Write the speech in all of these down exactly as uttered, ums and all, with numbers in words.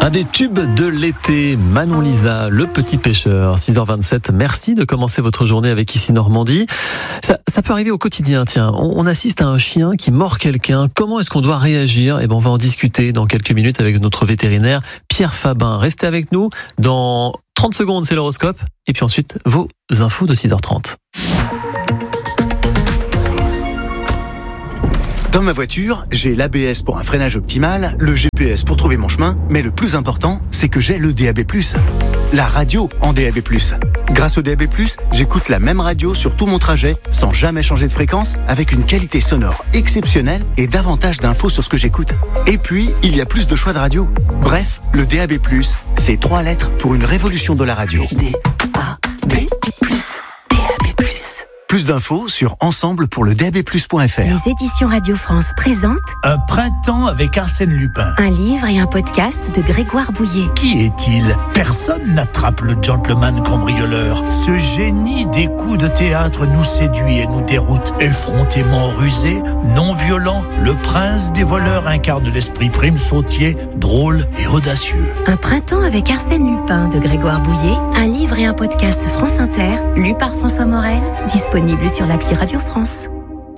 Un des tubes de l'été, Manon Lisa, Le Petit Pêcheur, six heures vingt-sept. Merci de commencer votre journée avec Ici Normandie. Ça, ça peut arriver au quotidien, tiens. On, on assiste à un chien qui mord quelqu'un. Comment est-ce qu'on doit réagir? Eh ben, on va en discuter dans quelques minutes avec notre vétérinaire, Pierre Fabin. Restez avec nous. Dans trente secondes, c'est l'horoscope. Et puis ensuite, vos infos de six heures trente. Dans ma voiture, j'ai l'A B S pour un freinage optimal, le G P S pour trouver mon chemin, mais le plus important, c'est que j'ai le D A B plus. La radio en D A B plus. Grâce au D A B plus, j'écoute la même radio sur tout mon trajet, sans jamais changer de fréquence, avec une qualité sonore exceptionnelle et davantage d'infos sur ce que j'écoute. Et puis, il y a plus de choix de radio. Bref, le D A B plus, c'est trois lettres pour une révolution de la radio. D A B plus. D A B plus. Plus d'infos sur ensemble pour le D A B plus point F R. Les éditions Radio France présentent Un printemps avec Arsène Lupin. un livre et un podcast de Grégoire Bouillet. Qui est-il? Personne n'attrape le gentleman cambrioleur. Ce génie des coups de théâtre nous séduit et nous déroute. Effrontément rusé, non violent, le prince des voleurs incarne l'esprit prime sautier, drôle et audacieux. Un printemps avec Arsène Lupin de Grégoire Bouillet. Un livre et un podcast France Inter, lu par François Morel, disponible sur l'appli Radio France.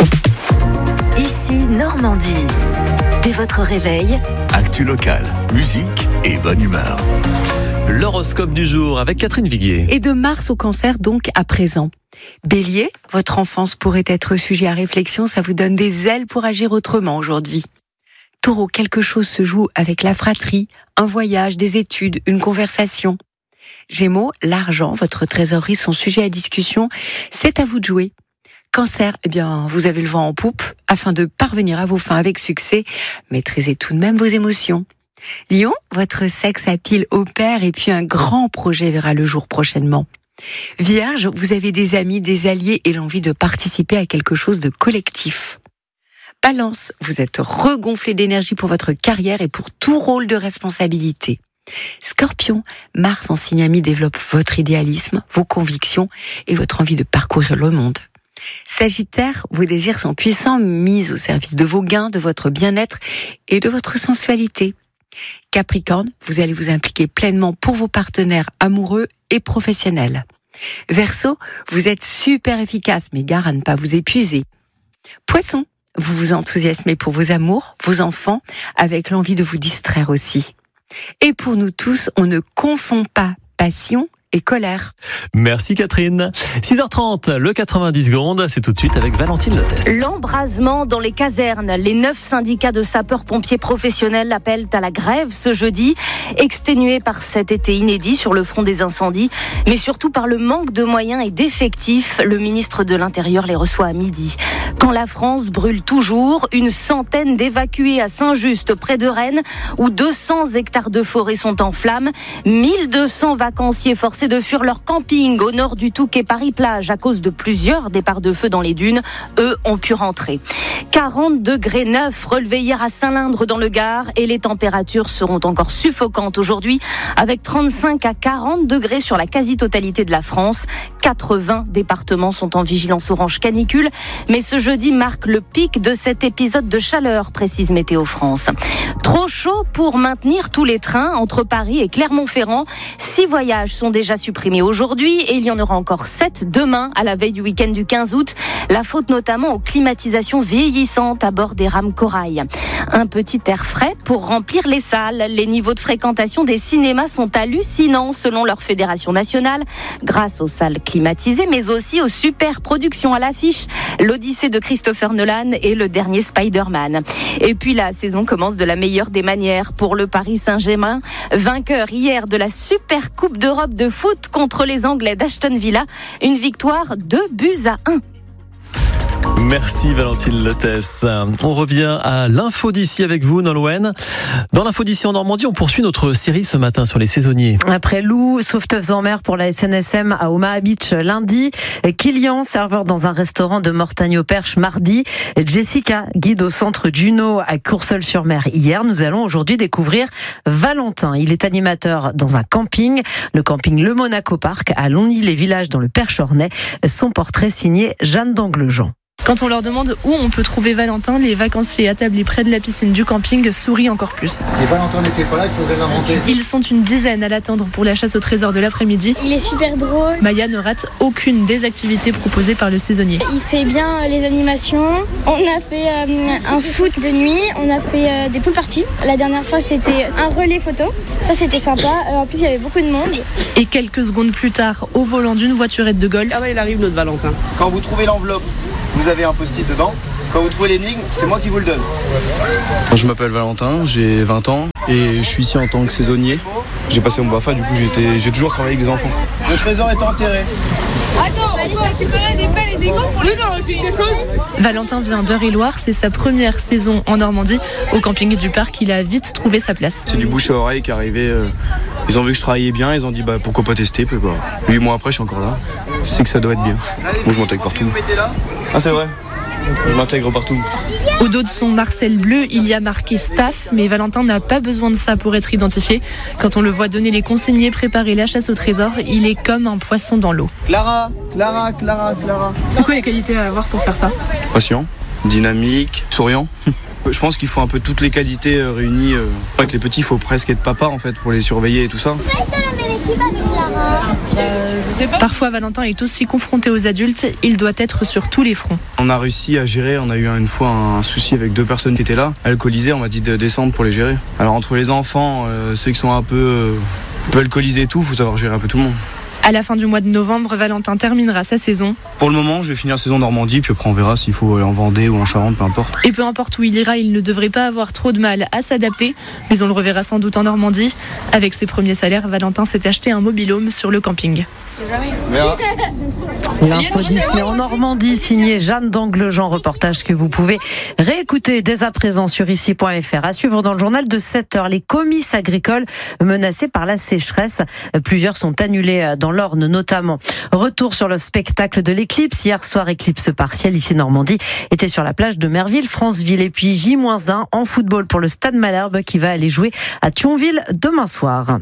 Ici Normandie. Dès votre réveil, Actu locale, musique et bonne humeur. L'horoscope du jour avec Catherine Viguier. Et de Mars au Cancer, donc à présent. Bélier, votre enfance pourrait être sujet à réflexion, ça vous donne des ailes pour agir autrement aujourd'hui. Taureau, quelque chose se joue avec la fratrie, un voyage, des études, une conversation. Gémeaux, l'argent, votre trésorerie sont sujets à discussion, c'est à vous de jouer. Cancer, eh bien, vous avez le vent en poupe, afin de parvenir à vos fins avec succès, maîtrisez tout de même vos émotions. Lion, votre sexe à pile opère et puis un grand projet verra le jour prochainement. Vierge, vous avez des amis, des alliés et l'envie de participer à quelque chose de collectif. Balance, vous êtes regonflé d'énergie pour votre carrière et pour tout rôle de responsabilité. Scorpion, Mars en signe ami développe votre idéalisme, vos convictions et votre envie de parcourir le monde. Sagittaire, vos désirs sont puissants, mis au service de vos gains, de votre bien-être et de votre sensualité. Capricorne, vous allez vous impliquer pleinement pour vos partenaires amoureux et professionnels. Verseau, vous êtes super efficace, mais gare à ne pas vous épuiser. Poisson, vous vous enthousiasmez pour vos amours, vos enfants, avec l'envie de vous distraire aussi. Et pour nous tous, on ne confond pas passion et colère. Merci Catherine. six heures trente, le quatre-vingt-dix secondes, c'est tout de suite avec Valentine Lotès. L'embrasement dans les casernes. Les neuf syndicats de sapeurs-pompiers professionnels appellent à la grève ce jeudi, exténués par cet été inédit sur le front des incendies, mais surtout par le manque de moyens et d'effectifs. Le ministre de l'Intérieur les reçoit à midi. Quand la France brûle toujours, une centaine d'évacués à Saint-Just, près de Rennes, où deux cents hectares de forêt sont en flammes, mille deux cents vacanciers forcés de fuir leur camping au nord du Touquet Paris-Plage à cause de plusieurs départs de feu dans les dunes. Eux ont pu rentrer. quarante degrés neuf relevés hier à Saint-Lindre dans le Gard et les températures seront encore suffocantes aujourd'hui avec trente-cinq à quarante degrés sur la quasi-totalité de la France. quatre-vingts départements sont en vigilance orange canicule, mais ce jeudi marque le pic de cet épisode de chaleur, précise Météo France. Trop chaud pour maintenir tous les trains entre Paris et Clermont-Ferrand. Six voyages sont déjà supprimés aujourd'hui et il y en aura encore sept demain à la veille du week-end du quinze août. La faute notamment aux climatisations vieillissantes à bord des rames Corail. Un petit air frais pour remplir les salles. Les niveaux de fréquentation des cinémas sont hallucinants selon leur fédération nationale, grâce aux salles climatisées mais aussi aux super productions à l'affiche. L'Odyssée de Christopher Nolan et le dernier Spider-Man. Et puis la saison commence de la meilleure des manières pour le Paris Saint-Germain, vainqueur hier de la Super Coupe d'Europe de foot contre les Anglais d'Aston Villa. Une victoire deux buts à un. Merci Valentine Lotès. On revient à l'info d'ici avec vous, Nolwenn. Dans l'info d'ici en Normandie, on poursuit notre série ce matin sur les saisonniers. Après Lou, sauveteuves en mer pour la S N S M à Omaha Beach lundi, Kylian, serveur dans un restaurant de Mortagne-au-Perche mardi, Jessica, guide au centre Juno à Courseulles-sur-Mer hier. Nous allons aujourd'hui découvrir Valentin. Il est animateur dans un camping, le camping Le Monaco Park à Longny-les-Villages dans le Perche-Ornais. Son portrait signé Jeanne d'Anglejean. Quand Quand on leur demande où on peut trouver Valentin, les vacanciers attablés près de la piscine du camping sourient encore plus. Si Valentin n'était pas là, il faudrait l'inventer. Ils sont une dizaine à l'attendre pour la chasse au trésor de l'après-midi. Il est super drôle. Maya ne rate aucune des activités proposées par le saisonnier. Il fait bien les animations. On a fait euh, un foot de nuit, on a fait euh, des pool parties. La dernière fois, c'était un relais photo. Ça, c'était sympa. Euh, en plus, il y avait beaucoup de monde. Et quelques secondes plus tard, au volant d'une voiturette de golf. Ah ouais, il arrive notre Valentin. Quand vous trouvez l'enveloppe, vous avez un post-it dedans. Quand vous trouvez l'énigme, c'est moi qui vous le donne. Je m'appelle Valentin, j'ai vingt ans et je suis ici en tant que saisonnier. J'ai passé mon B A F A, du coup j'ai, été, j'ai toujours travaillé avec des enfants. Le trésor est enterré. Attends, on peut récupérer des pelles et des gants pour les des choses. Valentin vient d'Eure-et-Loir, c'est sa première saison en Normandie. Au camping du parc, il a vite trouvé sa place. C'est du bouche à oreille qui est arrivé. Euh, ils ont vu que je travaillais bien, ils ont dit bah pourquoi pas tester. Puis bah, huit mois après, je suis encore là. C'est que ça doit être bien. Moi je m'intègre partout. Ah c'est vrai. Je m'intègre partout. Au dos de son Marcel bleu, il y a marqué staff, mais Valentin n'a pas besoin de ça pour être identifié. Quand on le voit donner les consignes et préparer la chasse au trésor, il est comme un poisson dans l'eau. Clara, Clara, Clara, Clara. C'est quoi les qualités à avoir pour faire ça ? Patient, dynamique, souriant. Je pense qu'il faut un peu toutes les qualités réunies. Avec les petits, il faut presque être papa en fait pour les surveiller et tout ça. Parfois, Valentin est aussi confronté aux adultes. Il doit être sur tous les fronts. On a réussi à gérer. On a eu une fois un souci avec deux personnes qui étaient là, alcoolisées. On m'a dit de descendre pour les gérer. Alors entre les enfants, euh, ceux qui sont un peu, euh, un peu alcoolisés et tout, il faut savoir gérer un peu tout le monde. À la fin du mois de novembre, Valentin terminera sa saison. Pour le moment, je vais finir la saison Normandie, puis après on verra s'il faut aller en Vendée ou en Charente, peu importe. Et peu importe où il ira, il ne devrait pas avoir trop de mal à s'adapter. Mais on le reverra sans doute en Normandie. Avec ses premiers salaires, Valentin s'est acheté un mobil-home sur le camping. L'info d'ici en Normandie, signé Jeanne d'Anglejean, reportage que vous pouvez réécouter dès à présent sur ici point f r. À suivre dans le journal de sept heures, les comices agricoles menacés par la sécheresse. Plusieurs sont annulés dans l'Orne notamment. Retour sur le spectacle de l'éclipse. Hier soir, éclipse partielle ici Normandie, était sur la plage de Merville, Franceville. Et puis J moins un en football pour le Stade Malherbe qui va aller jouer à Thionville demain soir.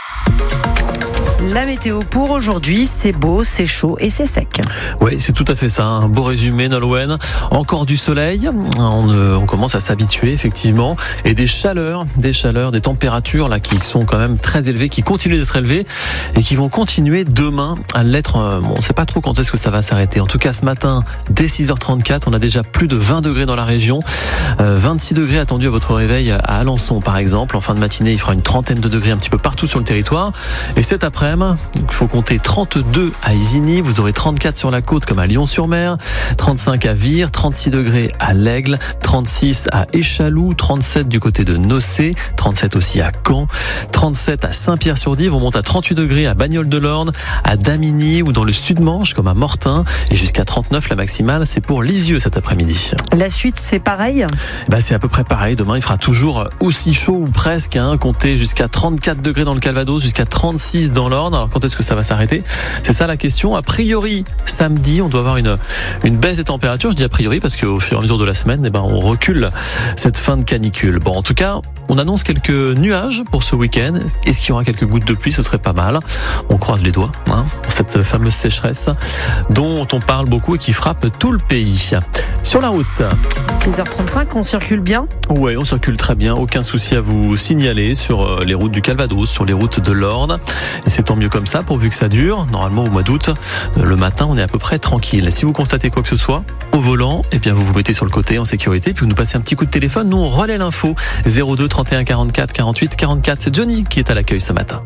La météo pour aujourd'hui, c'est beau, c'est chaud et c'est sec. Oui, c'est tout à fait ça. Un beau résumé, Nolwenn. Encore du soleil. On, euh, on commence à s'habituer, effectivement. Et des chaleurs, des chaleurs, des températures là qui sont quand même très élevées, qui continuent d'être élevées et qui vont continuer demain à l'être. Euh, bon, on ne sait pas trop quand est-ce que ça va s'arrêter. En tout cas, ce matin, dès six heures trente-quatre, on a déjà plus de vingt degrés dans la région. Euh, vingt-six degrés attendus à votre réveil à Alençon, par exemple. En fin de matinée, il fera une trentaine de degrés un petit peu partout sur le territoire. Et cet après-midi, il faut compter trente-deux à Isigny, vous aurez trente-quatre sur la côte comme à Lyon-sur-Mer, trente-cinq à Vire, trente-six degrés à l'Aigle, trente-six à Échaloux, trente-sept du côté de Nocé, trente-sept aussi à Caen, trente-sept à Saint-Pierre-sur-Dive, on monte à trente-huit degrés à Bagnoles-de-l'Orne, à Damigny ou dans le Sud-Manche comme à Mortain, et jusqu'à trente-neuf la maximale, c'est pour Lisieux cet après-midi. La suite, c'est pareil ? Bah, c'est à peu près pareil, demain il fera toujours aussi chaud ou presque, hein, comptez jusqu'à trente-quatre degrés dans le Calvados, jusqu'à trente-six dans l'Orne. Alors quand est-ce que ça va s'arrêter ? C'est ça la question. A priori, samedi, on doit avoir une, une baisse des températures. Je dis a priori parce qu'au fur et à mesure de la semaine, eh ben, on recule cette fin de canicule. Bon, en tout cas, on annonce quelques nuages pour ce week-end. Est-ce qu'il y aura quelques gouttes de pluie ? Ce serait pas mal. On croise les doigts, hein, pour cette fameuse sécheresse dont on parle beaucoup et qui frappe tout le pays. Sur la route. six heures trente-cinq, on circule bien ? Ouais, on circule très bien. Aucun souci à vous signaler sur les routes du Calvados, sur les routes de l'Orne. Et c'est tant mieux comme ça, pourvu que ça dure. Normalement, au mois d'août, le matin, on est à peu près tranquille. Si vous constatez quoi que ce soit au volant, eh bien, vous vous mettez sur le côté en sécurité, puis vous nous passez un petit coup de téléphone. Nous, on relaie l'info. zéro deux trente et un quarante-quatre quarante-huit quarante-quatre. C'est Johnny qui est à l'accueil ce matin.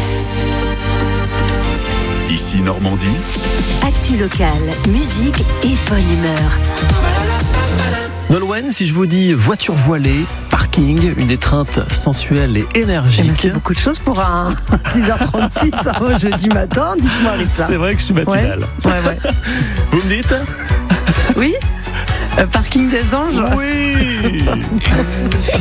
Ici Normandie. Actu locale, musique et bonne humeur. Nolwenn, si je vous dis voiture voilée, parking, une étreinte sensuelle et énergique. Eh ben, c'est beaucoup de choses pour un six heures trente-six, un jeudi matin. Dites-moi, Rita. C'est vrai que je suis matinal. Ouais, ouais, ouais. Vous me dites ? Oui. Euh, parking des Anges. Oui.